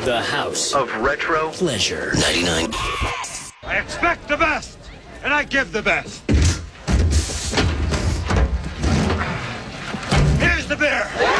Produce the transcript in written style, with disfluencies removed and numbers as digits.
The House of Retro Pleasure 99. I expect the best, and I give the best. Here's the beer.